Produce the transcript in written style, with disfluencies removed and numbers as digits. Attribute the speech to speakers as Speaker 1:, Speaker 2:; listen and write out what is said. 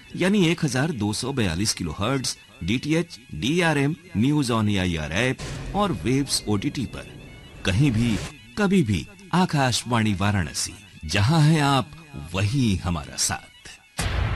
Speaker 1: यानी 1242 kilohertz, DTH, DRM, news on AIR app और waves OTT पर। कहीं भी कभी भी आकाशवाणी वाराणसी, जहां है आप वहीं हमारा साथ।